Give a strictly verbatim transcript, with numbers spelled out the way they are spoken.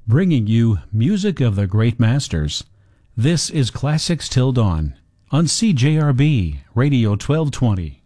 bringing you music of the great masters. This is Classics Till Dawn on C J R B Radio twelve twenty.